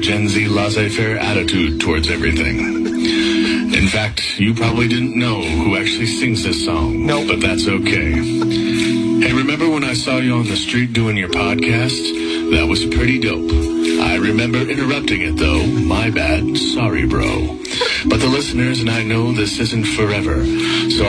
Gen Z laissez-faire attitude towards everything. In fact, you probably didn't know who actually sings this song. No. But that's okay. Hey, remember when I saw you on the street doing your podcast? That was pretty dope. I remember interrupting it, though. My bad. Sorry, bro. But the listeners and I know this isn't forever. So